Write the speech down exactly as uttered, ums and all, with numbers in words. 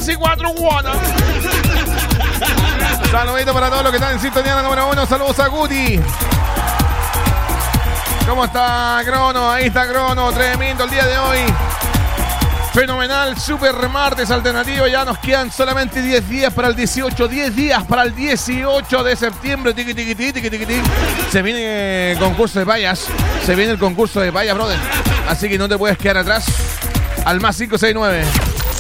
casi cuatro guanas. Saludito para todos los que están en sintonía número uno. Saludos a Guti. ¿Cómo está Crono? Ahí está Crono. Tremendo el día de hoy. Fenomenal, super martes alternativo. Ya nos quedan solamente diez días para el dieciocho. diez días para el dieciocho de septiembre. Tiqui, tiqui, tiqui, tiqui, tiqui. Se viene el concurso de payas. Se viene el concurso de payas, brother. Así que no te puedes quedar atrás. Al más cinco seis nueve.